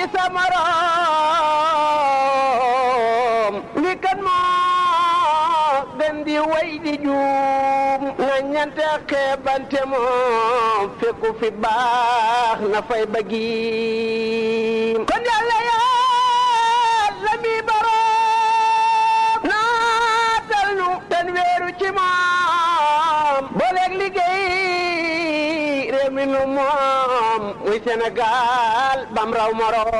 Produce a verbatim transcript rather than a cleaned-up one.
ci sa morom li kan moo gën di way di juum nga ñante xeebante moom fekku fi baax na fay bëggi kon yàlla yàlla mi boroom naatal nu ten weeru ci moom booleeg liggéey réew mi nu moom muy Sénégal bam raw moroom